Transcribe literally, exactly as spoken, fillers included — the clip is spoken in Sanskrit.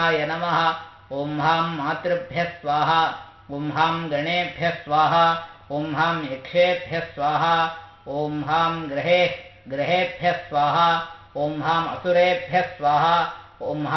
मातृभ्याय नमः ॐ हां मातृभ्यः स्वाहा ॐ हां गणेभ्यः स्वाहा ॐ हां यक्षेभ्यः स्वाहा ॐ हां ग्रहे ग्रहेभ्यः स्वाहा ॐ हां असुरेभ्यः स्वाहा ॐ